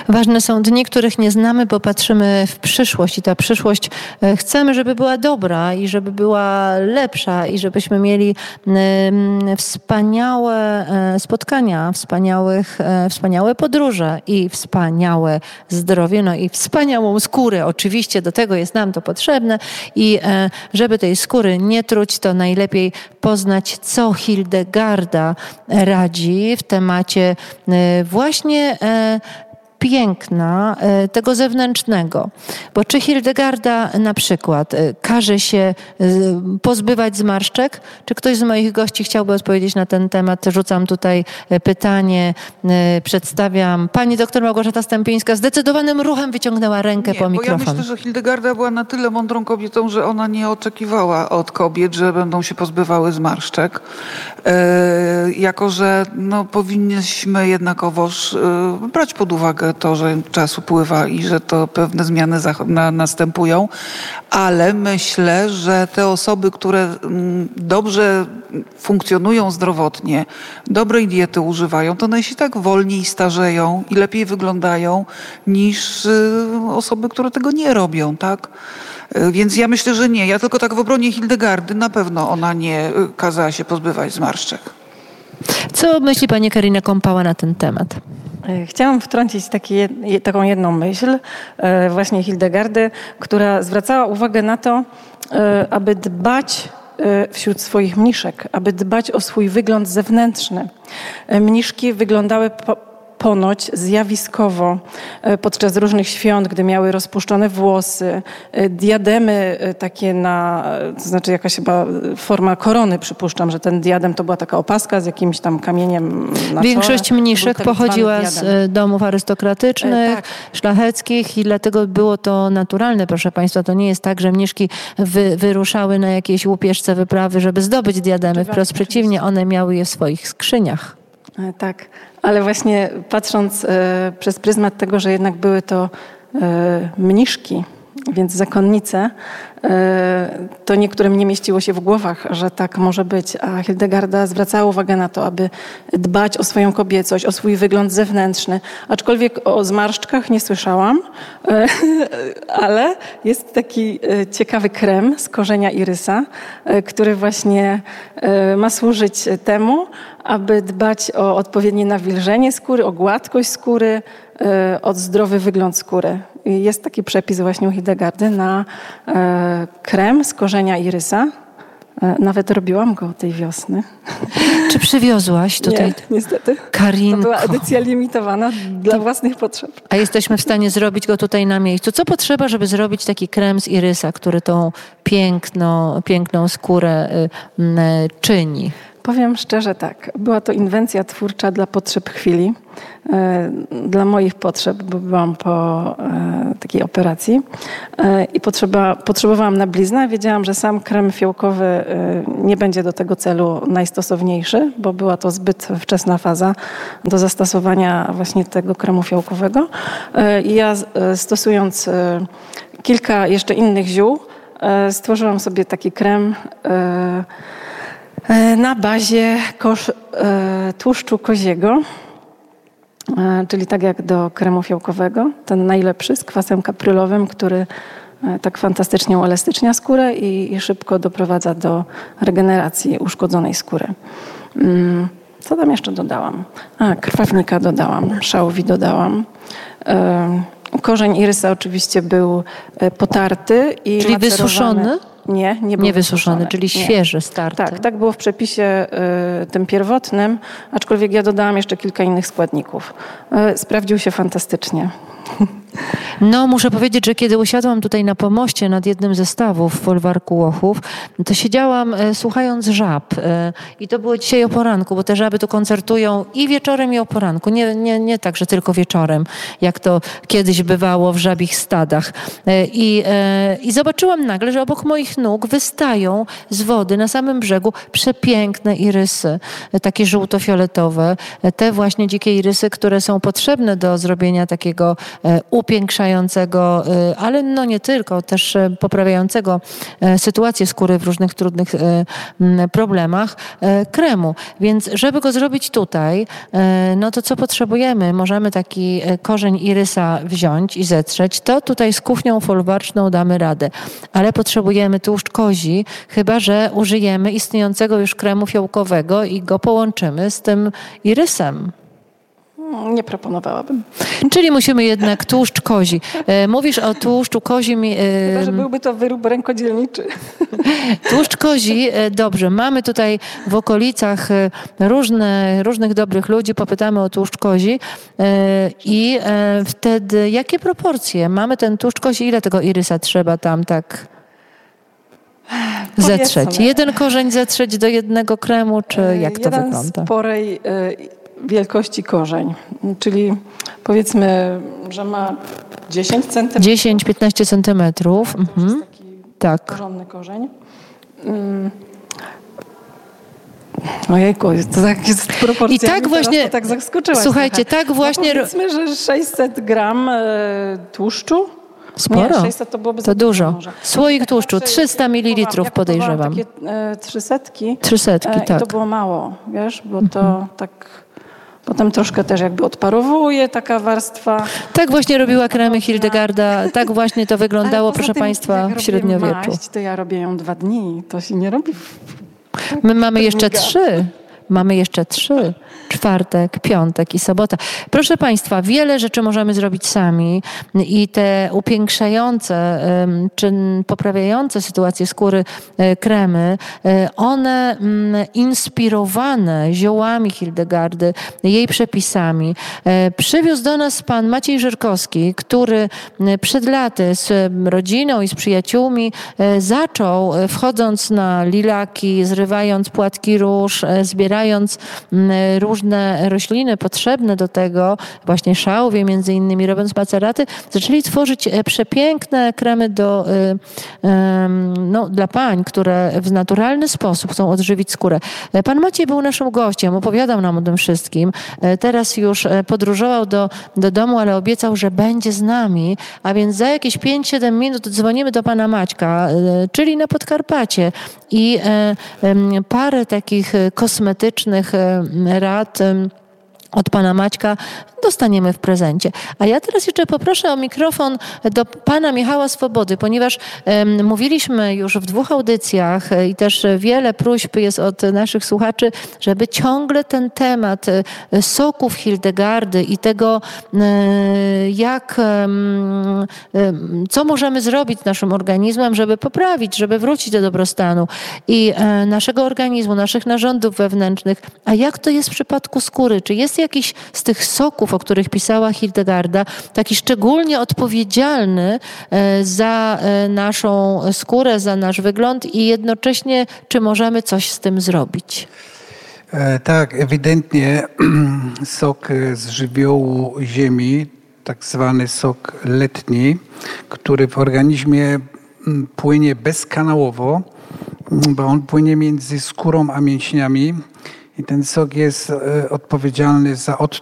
Ważne są dni, których nie znamy, bo patrzymy w przyszłość i ta przyszłość chcemy, żeby była dobra i żeby była lepsza i żebyśmy mieli wspaniałe spotkania, wspaniałe podróże i wspaniałe zdrowie, no i wspaniałą skórę. Oczywiście do tego jest nam to potrzebne i żeby tej skóry nie truć, to najlepiej poznać, co Hildegarda radzi w temacie właśnie piękna tego zewnętrznego. Bo czy Hildegarda na przykład każe się pozbywać zmarszczek? Czy ktoś z moich gości chciałby odpowiedzieć na ten temat? Rzucam tutaj pytanie, przedstawiam. Pani doktor Małgorzata Stępińska zdecydowanym ruchem wyciągnęła rękę po mikrofon. Bo ja myślę, że Hildegarda była na tyle mądrą kobietą, że ona nie oczekiwała od kobiet, że będą się pozbywały zmarszczek. Jako że powinniśmy jednakowoż brać pod uwagę to, że czas upływa i że to pewne zmiany następują, ale myślę, że te osoby, które dobrze funkcjonują zdrowotnie, dobrej diety używają, to one się tak wolniej starzeją i lepiej wyglądają niż osoby, które tego nie robią, tak? Więc ja myślę, że nie. Ja tylko tak w obronie Hildegardy, na pewno ona nie kazała się pozbywać zmarszczek. Co myśli pani Karina Kąpała na ten temat? Chciałam wtrącić taką jedną myśl właśnie Hildegardy, która zwracała uwagę na to, aby dbać wśród swoich mniszek, aby dbać o swój wygląd zewnętrzny. Mniszki wyglądały ponoć zjawiskowo podczas różnych świąt, gdy miały rozpuszczone włosy, diademy takie to znaczy jakaś chyba forma korony, przypuszczam, że ten diadem to była taka opaska z jakimś tam kamieniem na Większość czole. mniszek pochodziła z domów arystokratycznych, szlacheckich i dlatego było to naturalne, proszę państwa. To nie jest tak, że mniszki wyruszały na jakieś łupieżce wyprawy, żeby zdobyć diademy. Wprost przeciwnie, one miały je w swoich skrzyniach. Tak, ale właśnie patrząc przez pryzmat tego, że jednak były to mniszki, więc zakonnice, to niektórym nie mieściło się w głowach, że tak może być. A Hildegarda zwracała uwagę na to, aby dbać o swoją kobiecość, o swój wygląd zewnętrzny. Aczkolwiek o zmarszczkach nie słyszałam, ale jest taki ciekawy krem z korzenia irysa, który właśnie ma służyć temu, aby dbać o odpowiednie nawilżenie skóry, o gładkość skóry, o zdrowy wygląd skóry. Jest taki przepis właśnie u Hildegardy na krem z korzenia irysa. Nawet robiłam go tej wiosny. Czy przywiozłaś tutaj? Nie, niestety. Karinko. To była edycja limitowana dla własnych potrzeb. A jesteśmy w stanie zrobić go tutaj na miejscu. Co potrzeba, żeby zrobić taki krem z irysa, który tą piękną skórę czyni? Powiem szczerze tak, była to inwencja twórcza dla potrzeb chwili, dla moich potrzeb, bo byłam po takiej operacji i potrzebowałam na bliznę. Wiedziałam, że sam krem fiołkowy nie będzie do tego celu najstosowniejszy, bo była to zbyt wczesna faza do zastosowania właśnie tego kremu fiołkowego. I ja stosując kilka jeszcze innych ziół, stworzyłam sobie taki krem na bazie tłuszczu koziego, czyli tak jak do kremu fiołkowego, ten najlepszy z kwasem kaprylowym, który tak fantastycznie uelastycznia skórę i szybko doprowadza do regeneracji uszkodzonej skóry. Co tam jeszcze dodałam? Krwawnika dodałam, szałwi dodałam. Korzeń irysa oczywiście był potarty i czyli wysuszony? Nie był wysuszony, czyli świeży, starty. Tak było w przepisie tym pierwotnym, aczkolwiek ja dodałam jeszcze kilka innych składników. Sprawdził się fantastycznie. No, muszę powiedzieć, że kiedy usiadłam tutaj na pomoście nad jednym ze stawów w folwarku Łochów, to siedziałam słuchając żab. I to było dzisiaj o poranku, bo te żaby tu koncertują i wieczorem, i o poranku. Nie tak, że tylko wieczorem, jak to kiedyś bywało w żabich stadach. I zobaczyłam nagle, że obok moich nóg wystają z wody na samym brzegu przepiękne irysy, takie żółto-fioletowe. Te właśnie dzikie irysy, które są potrzebne do zrobienia takiego upiększającego, ale no nie tylko, też poprawiającego sytuację skóry w różnych trudnych problemach kremu. Więc żeby go zrobić tutaj, no to co potrzebujemy? Możemy taki korzeń irysa wziąć i zetrzeć. To tutaj z kuchnią folwarczną damy radę. Ale potrzebujemy tłuszcz kozi, chyba że użyjemy istniejącego już kremu fiołkowego i go połączymy z tym irysem. Nie proponowałabym. Czyli musimy jednak tłuszcz kozi. Mówisz o tłuszczu kozim. Chyba, że byłby to wyrób rękodzielniczy. Tłuszcz kozi, dobrze. Mamy tutaj w okolicach różnych dobrych ludzi. Popytamy o tłuszcz kozi i wtedy jakie proporcje? Mamy ten tłuszcz kozi, ile tego irysa trzeba tam tak zetrzeć? Jeden korzeń zetrzeć do jednego kremu, czy jak to wygląda? Jeden sporej wielkości korzeń, czyli powiedzmy, że ma 10 cm. 10-15 centymetrów. To jest taki tak. porządny korzeń. Ojejku, to tak jest proporcjami. I tak właśnie, to tak zaskoczyłaś. słuchajcie, trochę. tak właśnie. No powiedzmy, że 600 gram tłuszczu. Sporo. Nie, 600 to byłoby to dużo. Może. Słoik tłuszczu, 300 ml podejrzewam. Takie 300. 300, tak. I to było mało, wiesz, bo to tak potem troszkę też jakby odparowuje taka warstwa. Tak właśnie robiła kremy Hildegarda, tak właśnie to wyglądało, proszę Państwa, w średniowieczu. Maść, to ja robię ją 2 dni, to się nie robi. My mamy jeszcze 3. Mamy jeszcze 3. Czwartek, piątek i sobota. Proszę Państwa, wiele rzeczy możemy zrobić sami i te upiększające czy poprawiające sytuację skóry kremy, one inspirowane ziołami Hildegardy, jej przepisami, przywiózł do nas pan Maciej Żyrkowski, który przed laty z rodziną i z przyjaciółmi zaczął, wchodząc na lilaki, zrywając płatki róż, zbierając różne rośliny potrzebne do tego, właśnie szałwie między innymi, robiąc maceraty, zaczęli tworzyć przepiękne kremy dla pań, które w naturalny sposób chcą odżywić skórę. Pan Maciej był naszym gościem, opowiadał nam o tym wszystkim. Teraz już podróżował do domu, ale obiecał, że będzie z nami, a więc za jakieś 5-7 minut dzwonimy do pana Maćka, czyli na Podkarpacie i parę takich kosmetycznych rad od pana Maćka dostaniemy w prezencie. A ja teraz jeszcze poproszę o mikrofon do pana Michała Swobody, ponieważ mówiliśmy już w 2 audycjach i też wiele próśb jest od naszych słuchaczy, żeby ciągle ten temat soków Hildegardy i tego, co możemy zrobić z naszym organizmem, żeby poprawić, żeby wrócić do dobrostanu i naszego organizmu, naszych narządów wewnętrznych. A jak to jest w przypadku skóry? Czy jest jakiś z tych soków, o których pisała Hildegarda, taki szczególnie odpowiedzialny za naszą skórę, za nasz wygląd i jednocześnie, czy możemy coś z tym zrobić? Tak, ewidentnie sok z żywiołu ziemi, tak zwany sok letni, który w organizmie płynie bezkanałowo, bo on płynie między skórą a mięśniami. I ten sok jest odpowiedzialny za odtwórz